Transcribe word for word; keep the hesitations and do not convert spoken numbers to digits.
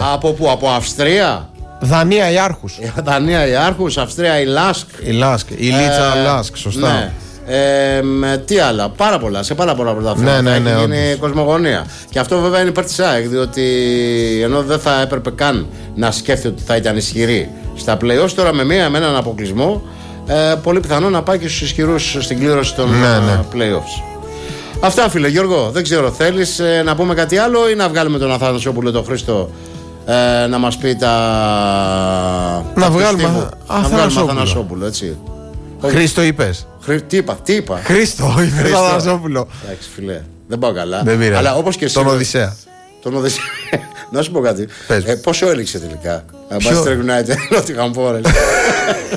Από πού, από Αυστρία? Δανία η Άρχους. Δανία η Άρχους, Αυστρία η Λάσκ. Η Λάσκ, η Λίτσα Ε, Λάσκ, σωστά. Ναι. Ε, με, τι άλλα, πάρα πολλά, σε πάρα πολλά πρωταθλήματα. Ναι, ναι, ναι, έχει γίνει όντως. κοσμογονία. Και αυτό βέβαια είναι υπέρ της ΑΕΚ, διότι ενώ δεν θα έπρεπε καν να σκέφτεται ότι θα ήταν ισχυρή στα play-offs, τώρα με, μία, με έναν αποκλεισμό, ε, πολύ πιθανό να πάει και στους ισχυρούς στην κλήρωση των Ναι, ναι. play-offs. Αυτά, φίλε Γιώργο, δεν ξέρω, θέλεις ε, να πούμε κάτι άλλο ή να βγάλουμε τον Αθανασόπουλο, τον Χρήστο, ε, να μας πει τα. Να τα βγάλουμε πιστεύω. Αθ- Να βγάλουμε Αθανασόπουλο. Αθανασόπουλο, έτσι. Χρήστο είπες. Χρή... Τι είπα, τι είπα. Χρήστο, είπες Χρήστο. Αθανασόπουλο. Εντάξει, φιλέ, δεν πάω καλά. Δεν πειράζει. Αλλά όπως και εσύ. Τον Οδυσσέα. Τον Οδυσσέα. Να σου πω κάτι. Πες μου. Ε, πόσο έληξε τελικά. Ποιο? Manchester United, Nottingham Forest.